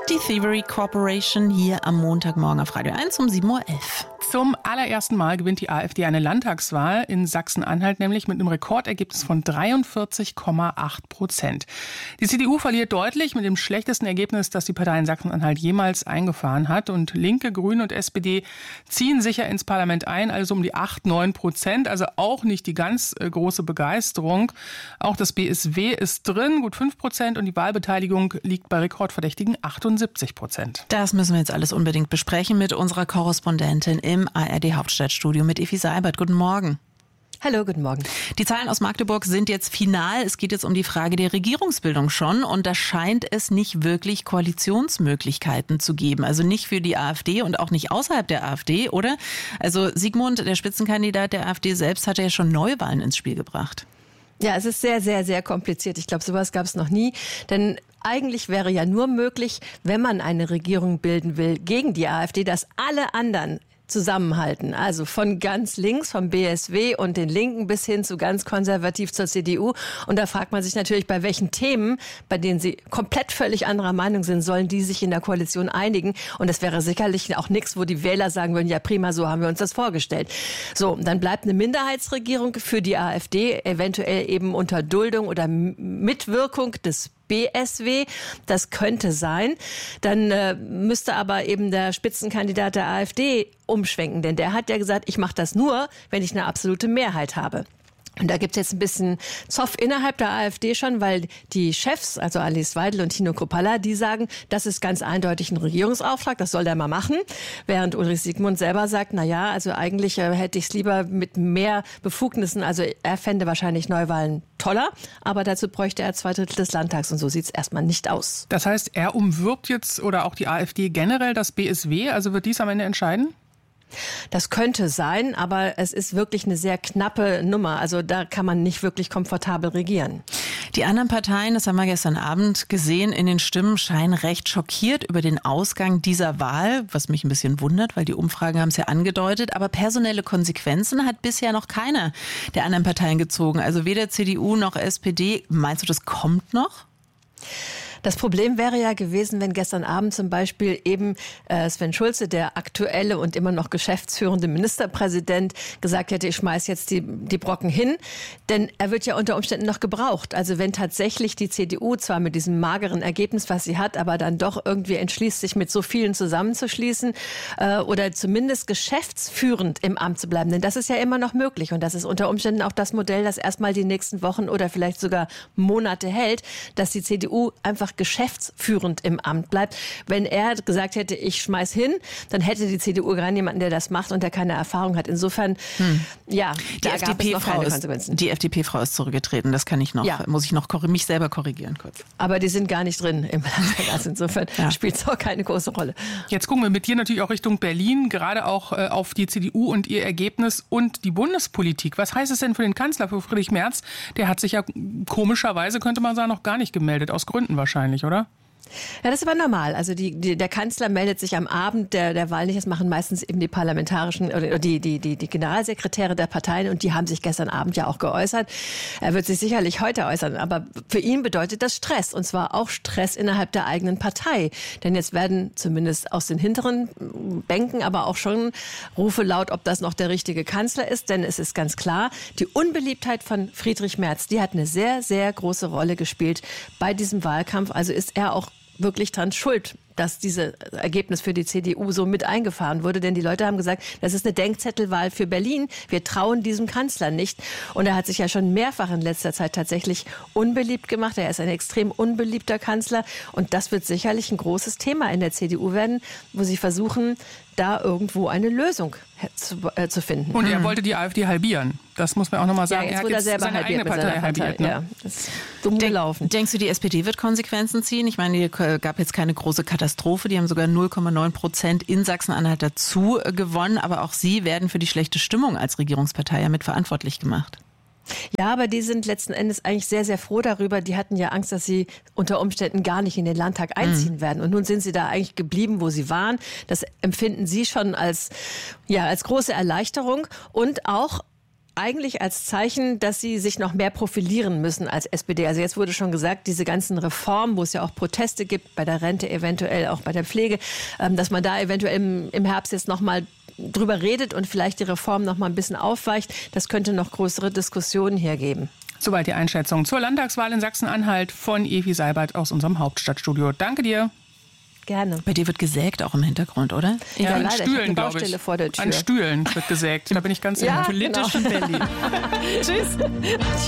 Die Thievery Corporation hier am Montagmorgen auf Radio 1 um 7.11 Uhr. Zum allerersten Mal gewinnt die AfD eine Landtagswahl in Sachsen-Anhalt, nämlich mit einem Rekordergebnis von 43,8%. Die CDU verliert deutlich mit dem schlechtesten Ergebnis, das die Partei in Sachsen-Anhalt jemals eingefahren hat. Und Linke, Grüne und SPD ziehen sicher ins Parlament ein, also um die 8-9%. Also auch nicht die ganz große Begeisterung. Auch das BSW ist drin, gut 5%. Und die Wahlbeteiligung liegt bei rekordverdächtigen 78%. Das müssen wir jetzt alles unbedingt besprechen mit unserer Korrespondentin im ARD-Hauptstadtstudio mit Effi Seibert. Guten Morgen. Hallo, guten Morgen. Die Zahlen aus Magdeburg sind jetzt final. Es geht jetzt um die Frage der Regierungsbildung schon. Und da scheint es nicht wirklich Koalitionsmöglichkeiten zu geben. Also nicht für die AfD und auch nicht außerhalb der AfD, oder? Also Sigmund, der Spitzenkandidat der AfD selbst, hat ja schon Neuwahlen ins Spiel gebracht. Ja, es ist sehr, sehr, sehr kompliziert. Ich glaube, sowas gab es noch nie. Denn eigentlich wäre ja nur möglich, wenn man eine Regierung bilden will gegen die AfD, dass alle anderen zusammenhalten. Also von ganz links, vom BSW und den Linken bis hin zu ganz konservativ zur CDU. Und da fragt man sich natürlich, bei welchen Themen, bei denen sie komplett völlig anderer Meinung sind, sollen die sich in der Koalition einigen. Und das wäre sicherlich auch nichts, wo die Wähler sagen würden, ja prima, so haben wir uns das vorgestellt. So, dann bleibt eine Minderheitsregierung für die AfD, eventuell eben unter Duldung oder Mitwirkung des BSW, das könnte sein. Dann müsste aber eben der Spitzenkandidat der AfD umschwenken, denn der hat ja gesagt, ich mache das nur, wenn ich eine absolute Mehrheit habe. Und da gibt es jetzt ein bisschen Zoff innerhalb der AfD schon, weil die Chefs, also Alice Weidel und Tino Kruppalla, die sagen, das ist ganz eindeutig ein Regierungsauftrag, das soll der mal machen. Während Ulrich Sigmund selber sagt, na ja, also eigentlich hätte ich es lieber mit mehr Befugnissen, also er fände wahrscheinlich Neuwahlen toller, aber dazu bräuchte er 2/3 des Landtags und so sieht es erstmal nicht aus. Das heißt, er umwirbt jetzt oder auch die AfD generell das BSW, also wird dies am Ende entscheiden? Das könnte sein, aber es ist wirklich eine sehr knappe Nummer. Also da kann man nicht wirklich komfortabel regieren. Die anderen Parteien, das haben wir gestern Abend gesehen, in den Stimmen scheinen recht schockiert über den Ausgang dieser Wahl, was mich ein bisschen wundert, weil die Umfragen haben es ja angedeutet. Aber personelle Konsequenzen hat bisher noch keine der anderen Parteien gezogen. Also weder CDU noch SPD. Meinst du, das kommt noch? Das Problem wäre ja gewesen, wenn gestern Abend zum Beispiel eben Sven Schulze, der aktuelle und immer noch geschäftsführende Ministerpräsident, gesagt hätte, ich schmeiß jetzt die Brocken hin. Denn er wird ja unter Umständen noch gebraucht. Also wenn tatsächlich die CDU zwar mit diesem mageren Ergebnis, was sie hat, aber dann doch irgendwie entschließt, sich mit so vielen zusammenzuschließen oder zumindest geschäftsführend im Amt zu bleiben. Denn das ist ja immer noch möglich. Und das ist unter Umständen auch das Modell, das erstmal die nächsten Wochen oder vielleicht sogar Monate hält, dass die CDU einfach geschäftsführend im Amt bleibt. Wenn er gesagt hätte, ich schmeiß hin, dann hätte die CDU gar niemanden, der das macht und der keine Erfahrung hat. Insofern, ja, da gab es noch keine Konsequenzen. Die FDP-Frau ist zurückgetreten, das kann ich noch, muss ich noch mich selber korrigieren kurz. Aber die sind gar nicht drin im Landtag, also insofern spielt es auch keine große Rolle. Jetzt gucken wir mit dir natürlich auch Richtung Berlin, gerade auch auf die CDU und ihr Ergebnis und die Bundespolitik. Was heißt es denn für den Kanzler, für Friedrich Merz? Der hat sich ja komischerweise, könnte man sagen, noch gar nicht gemeldet, aus Gründen wahrscheinlich, oder? Ja, das ist aber normal. Also der Kanzler meldet sich am Abend der Wahl nicht. Das machen meistens eben die parlamentarischen oder die Generalsekretäre der Parteien und die haben sich gestern Abend ja auch geäußert. Er wird sich sicherlich heute äußern, aber für ihn bedeutet das Stress und zwar auch Stress innerhalb der eigenen Partei. Denn jetzt werden zumindest aus den hinteren Bänken aber auch schon Rufe laut, ob das noch der richtige Kanzler ist. Denn es ist ganz klar, die Unbeliebtheit von Friedrich Merz, die hat eine sehr, sehr große Rolle gespielt bei diesem Wahlkampf. Also ist er auch wirklich dran schuld, dass dieses Ergebnis für die CDU so mit eingefahren wurde. Denn die Leute haben gesagt, das ist eine Denkzettelwahl für Berlin. Wir trauen diesem Kanzler nicht. Und er hat sich ja schon mehrfach in letzter Zeit tatsächlich unbeliebt gemacht. Er ist ein extrem unbeliebter Kanzler. Und das wird sicherlich ein großes Thema in der CDU werden, wo sie versuchen, da irgendwo eine Lösung zu finden. Und er wollte die AfD halbieren. Das muss man auch nochmal sagen. Ja, jetzt wurde er selber seine eigene Partei halbiert. Ne? Ja, das ist dumm gelaufen. Denkst du, die SPD wird Konsequenzen ziehen? Ich meine, hier gab jetzt keine große Katastrophe. Die haben sogar 0,9% in Sachsen-Anhalt dazu gewonnen. Aber auch sie werden für die schlechte Stimmung als Regierungspartei ja mit verantwortlich gemacht. Ja, aber die sind letzten Endes eigentlich sehr, sehr froh darüber. Die hatten ja Angst, dass sie unter Umständen gar nicht in den Landtag einziehen werden. Und nun sind sie da eigentlich geblieben, wo sie waren. Das empfinden sie schon als große Erleichterung und auch eigentlich als Zeichen, dass sie sich noch mehr profilieren müssen als SPD. Also jetzt wurde schon gesagt, diese ganzen Reformen, wo es ja auch Proteste gibt, bei der Rente eventuell, auch bei der Pflege, dass man da eventuell im Herbst jetzt noch mal drüber redet und vielleicht die Reform noch mal ein bisschen aufweicht. Das könnte noch größere Diskussionen hier geben. Soweit die Einschätzung zur Landtagswahl in Sachsen-Anhalt von Evi Seibert aus unserem Hauptstadtstudio. Danke dir. Gerne. Bei dir wird gesägt auch im Hintergrund, oder? Ja, an leider. Stühlen, glaube ich. Vor der Tür. An Stühlen wird gesägt. Da bin ich ganz Ja, politisch in Berlin. Tschüss.